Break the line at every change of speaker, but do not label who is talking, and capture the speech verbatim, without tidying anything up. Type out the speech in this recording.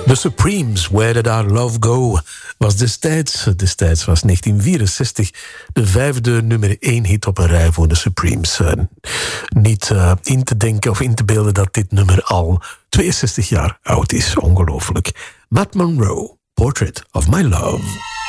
The Supremes, Where Did Our Love Go, was destijds, destijds was negentien vierenzestig, de vijfde nummer één hit op een rij voor de Supremes. Uh, niet uh, in te denken of in te beelden dat dit nummer al tweeënzestig jaar oud is. Ongelooflijk. Matt Monro, Portrait of My Love.